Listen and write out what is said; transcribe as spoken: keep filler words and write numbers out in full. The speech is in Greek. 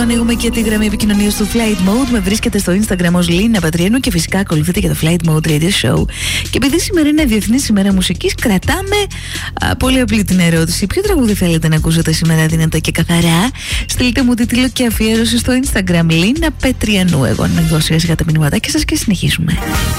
Ανοίγουμε και τη γραμμή επικοινωνίας του Flight Mode. Με βρίσκεται στο Instagram ως Λίνα Πατριανού και φυσικά ακολουθείτε και το Flight Mode Radio Show. Και επειδή σήμερα είναι Διεθνής ημέρα μουσικής, κρατάμε α, πολύ απλή την ερώτηση. Ποιο τραγούδι θέλετε να ακούσετε σήμερα δυνατά και καθαρά? Στείλτε μου τίτλο και αφιέρωση στο Instagram Λίνα Πατριανού. Εγώ να δώσω για τα μηνύματάκια σας και συνεχίζουμε.